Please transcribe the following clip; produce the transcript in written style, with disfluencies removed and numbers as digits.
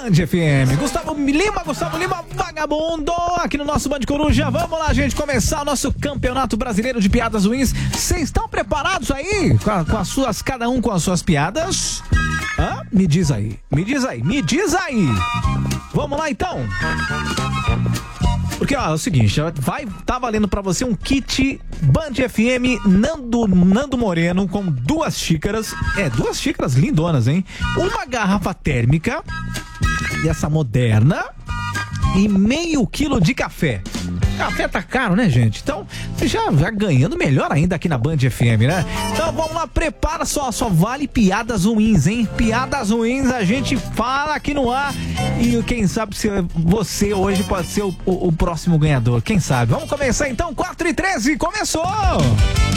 Band FM. Gustavo Lima, vagabundo, aqui no nosso Band Coruja. Vamos lá, gente, começar o nosso Campeonato Brasileiro de Piadas Ruins. Vocês estão preparados aí? Com as suas, cada um com as suas piadas? Hã? Me diz aí. Vamos lá, então. Porque, ó, é o seguinte, tá valendo pra você um kit Band FM Nando Moreno com 2 xícaras. 2 xícaras lindonas, hein? Uma garrafa térmica, dessa moderna, e meio quilo de café. Café tá caro, né, gente? Então, já ganhando melhor ainda aqui na Band FM, né? Então, vamos lá, prepara só vale piadas ruins, hein? Piadas ruins a gente fala aqui no ar e quem sabe se você hoje pode ser o próximo ganhador, quem sabe? Vamos começar então, 4h13, começou!